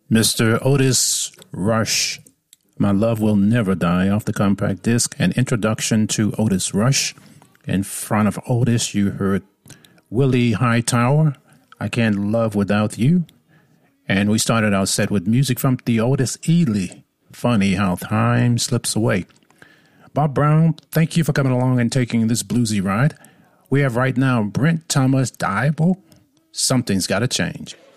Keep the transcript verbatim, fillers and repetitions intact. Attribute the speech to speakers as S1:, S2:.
S1: Mister Otis Rush, My Love Will Never Die, off the compact disc, an introduction to Otis Rush. In front of Otis, you heard Willie Hightower, I Can't Love Without You. And we started our set with music from the Otis Ely, Funny How Time Slips Away. Bob Brown, thank you for coming along and taking this bluesy ride. We have right now Brent Thomas Dybul, Something's Gotta Change.